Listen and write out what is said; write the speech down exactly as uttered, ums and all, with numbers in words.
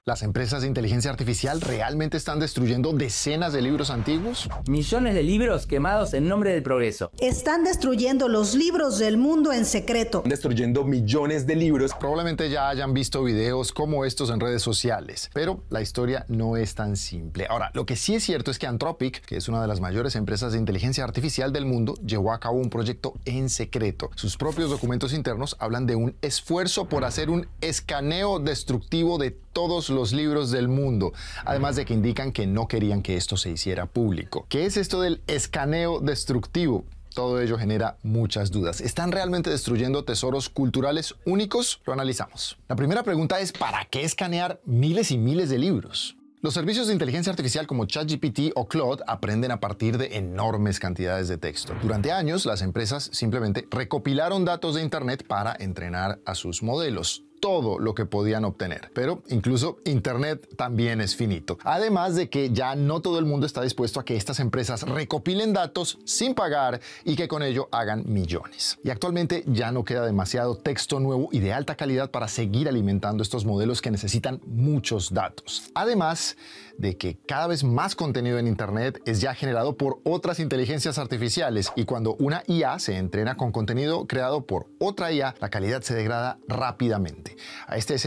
¿Las empresas de inteligencia artificial realmente están destruyendo decenas de libros antiguos? Millones de libros quemados en nombre del progreso. Están destruyendo los libros del mundo en secreto. Destruyendo millones de libros. Probablemente ya hayan visto videos como estos en redes sociales, pero la historia no es tan simple. Ahora, lo que sí es cierto es que Anthropic, que es una de las mayores empresas de inteligencia artificial del mundo, llevó a cabo un proyecto en secreto. Sus propios documentos internos hablan de un esfuerzo por hacer un escaneo destructivo de todos los libros del mundo, además de que indican que no querían que esto se hiciera público. ¿Qué es esto del escaneo destructivo? Todo ello genera muchas dudas. ¿Están realmente destruyendo tesoros culturales únicos? Lo analizamos. La primera pregunta es, ¿para qué escanear miles y miles de libros? Los servicios de inteligencia artificial como ChatGPT o Claude aprenden a partir de enormes cantidades de texto. Durante años, las empresas simplemente recopilaron datos de Internet para entrenar a sus modelos. Todo lo que podían obtener. Pero incluso Internet también es finito. Además de que ya no todo el mundo está dispuesto a que estas empresas recopilen datos sin pagar y que con ello hagan millones. Y actualmente ya no queda demasiado texto nuevo y de alta calidad para seguir alimentando estos modelos que necesitan muchos datos. Además de que cada vez más contenido en Internet es ya generado por otras inteligencias artificiales y cuando una I A se entrena con contenido creado por otra I A, la calidad se degrada rápidamente. A este